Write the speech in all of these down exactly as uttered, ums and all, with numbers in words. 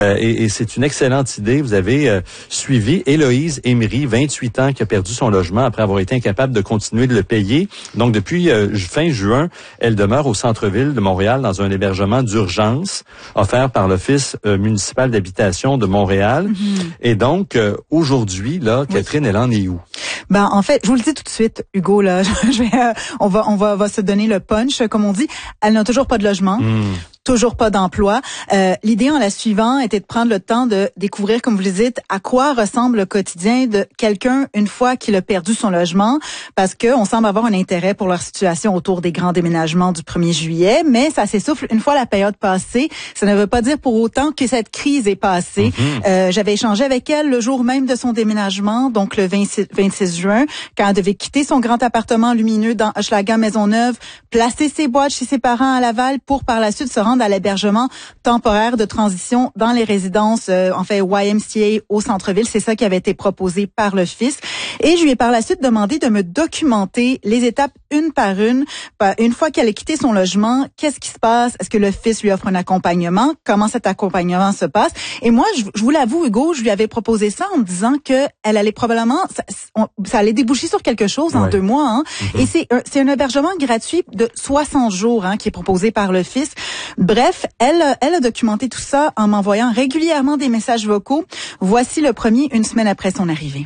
Euh, et, et c'est une excellente idée. Vous avez euh, suivi Héloïse Emery, vingt-huit ans, qui a perdu son logement après avoir été incapable de continuer de le payer. Donc, depuis euh, fin juin, elle demeure au centre-ville de Montréal dans un hébergement d'urgence offert par l'Office euh, municipal d'habitation de Montréal. Mm-hmm. Et donc, euh, aujourd'hui, là, Catherine, oui. Elle en est où? Ben, en fait, je vous le dis tout de suite, Hugo, là, je vais, euh, on va, on va, va se donner le punch, comme on dit. Elle n'a toujours pas de logement. Mm. Toujours pas d'emploi. Euh, l'idée en la suivant était de prendre le temps de découvrir, comme vous le dites, à quoi ressemble le quotidien de quelqu'un une fois qu'il a perdu son logement, parce que on semble avoir un intérêt pour leur situation autour des grands déménagements du premier juillet, mais ça s'essouffle une fois la période passée. Ça ne veut pas dire pour autant que cette crise est passée. Mm-hmm. Euh, j'avais échangé avec elle le jour même de son déménagement, donc le vingt-six juin, quand elle devait quitter son grand appartement lumineux dans Hochelaga Maisonneuve, placer ses boîtes chez ses parents à Laval pour par la suite se rendre à l'hébergement temporaire de transition dans les résidences, euh, en fait, Y M C A au centre-ville. C'est ça qui avait été proposé par l'Office. Et je lui ai par la suite demandé de me documenter les étapes une par une. Une fois qu'elle a quitté son logement, qu'est-ce qui se passe? Est-ce que l'Office lui offre un accompagnement? Comment cet accompagnement se passe? Et moi, je, je vous l'avoue, Hugo, je lui avais proposé ça en me disant que elle allait probablement, ça, on, ça allait déboucher sur quelque chose en ouais. deux mois. Hein. Mm-hmm. Et c'est un, c'est un hébergement gratuit de soixante jours hein, qui est proposé par l'Office. Bref, elle, elle a documenté tout ça en m'envoyant régulièrement des messages vocaux. Voici le premier, une semaine après son arrivée.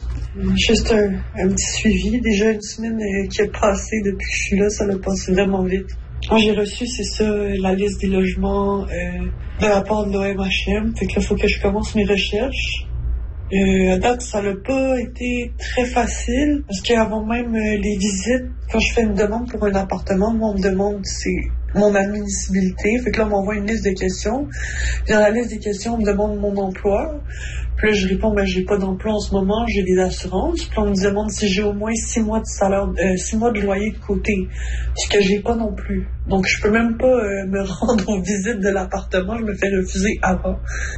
Juste un, un petit suivi. Déjà une semaine euh, qui est passée depuis que je suis là, ça me passe vraiment vite. Quand j'ai reçu, c'est ça, la liste des logements euh, de la part de l'O M H M. Fait que là, il faut que je commence mes recherches. Euh, à date, ça n'a pas été très facile parce qu'avant même euh, les visites, quand je fais une demande pour un appartement, moi, on me demande c'est mon admissibilité. Fait que là, on m'envoie une liste de questions. Puis dans la liste des questions, on me demande mon emploi. Puis là, je réponds, ben, j'ai pas d'emploi en ce moment, j'ai des assurances. Puis on me demande si j'ai au moins six mois de salaire, euh, six mois de loyer de côté. Ce que j'ai pas non plus. Donc, je peux même pas euh, me rendre aux visites de l'appartement. Je me fais refuser avant.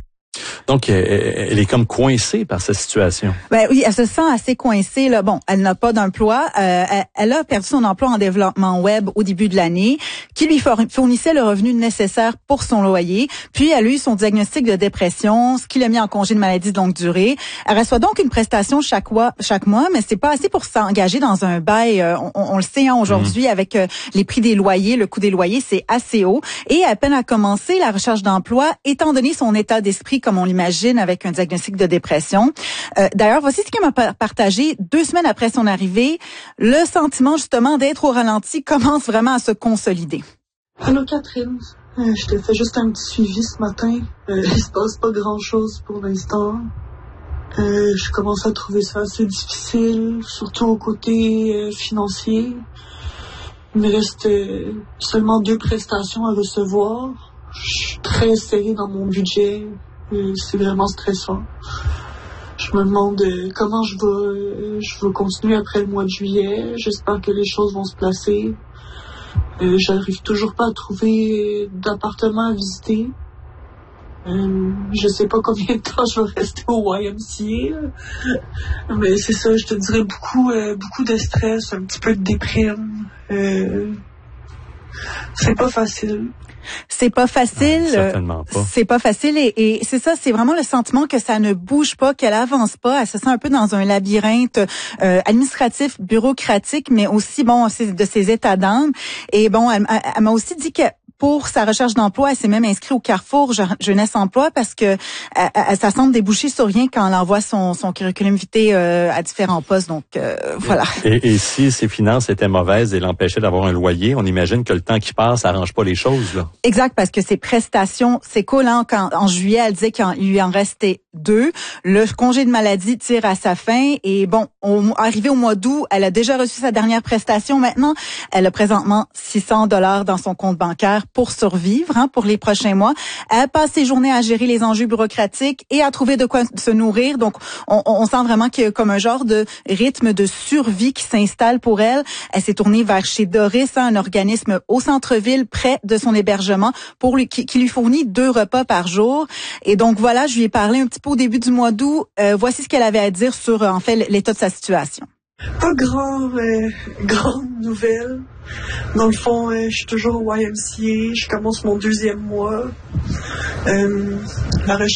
Donc, elle est comme coincée par cette situation. Ben oui, elle se sent assez coincée. Là. Bon, elle n'a pas d'emploi. Euh, elle a perdu son emploi en développement web au début de l'année, qui lui fournissait le revenu nécessaire pour son loyer. Puis, elle a eu son diagnostic de dépression, ce qui l'a mis en congé de maladie de longue durée. Elle reçoit donc une prestation chaque mois, chaque mois, mais c'est pas assez pour s'engager dans un bail. On, on le sait hein, aujourd'hui, mmh. avec euh, les prix des loyers, le coût des loyers, c'est assez haut. Et à peine à commencer la recherche d'emploi, étant donné son état d'esprit, comme on l'imagine, avec un diagnostic de dépression. Euh, d'ailleurs, voici ce qu'elle m'a partagé deux semaines après son arrivée. Le sentiment, justement, d'être au ralenti commence vraiment à se consolider. Allô, Catherine. Euh, je te fais juste un petit suivi ce matin. Euh, il se passe pas grand-chose pour l'instant. Euh, je commence à trouver ça assez difficile, surtout au côté euh, financier. Il me reste euh, seulement deux prestations à recevoir. Je suis très serré dans mon budget. Euh, c'est vraiment stressant. Je me demande euh, comment je vais, euh, je vais continuer après le mois de juillet. J'espère que les choses vont se placer. Euh, j'arrive toujours pas à trouver d'appartement à visiter. Euh, je sais pas combien de temps je vais rester au Y M C A. Mais c'est ça, je te dirais beaucoup, euh, beaucoup de stress, un petit peu de déprime. Euh, c'est pas facile. C'est pas facile. Non, certainement pas. C'est pas facile et, et c'est ça, c'est vraiment le sentiment que ça ne bouge pas, qu'elle avance pas. Elle se sent un peu dans un labyrinthe euh, administratif, bureaucratique, mais aussi bon de ses états d'âme. Et bon, elle, elle, elle m'a aussi dit que pour sa recherche d'emploi, elle s'est même inscrite au Carrefour Jeunesse Emploi parce que elle, elle, ça semble déboucher sur rien quand elle envoie son, son curriculum vitae euh, à différents postes. Donc euh, voilà. Et, et si ses finances étaient mauvaises et l'empêchaient d'avoir un loyer, on imagine que le temps qui passe, ça arrange pas les choses là. Exact, parce que ses prestations s'écoulent. Hein, quand en juillet, elle disait qu'il lui en restait deux. Le congé de maladie tire à sa fin et bon, au, arrivé au mois d'août, elle a déjà reçu sa dernière prestation. Maintenant, elle a présentement six cents dollars dans son compte bancaire pour survivre, hein, pour les prochains mois. Elle passe ses journées à gérer les enjeux bureaucratiques et à trouver de quoi se nourrir. Donc, on, on sent vraiment qu'il y a comme un genre de rythme de survie qui s'installe pour elle. Elle s'est tournée vers chez Doris, hein, un organisme au centre-ville près de son hébergement, pour lui, qui, qui lui fournit deux repas par jour. Et donc, voilà, je lui ai parlé un petit peu au début du mois d'août. Euh, voici ce qu'elle avait à dire sur, en fait, l'état de sa situation. Pas grand, euh, grande nouvelle. Dans le fond, euh, je suis toujours au Y M C A. Je commence mon deuxième mois. Euh, la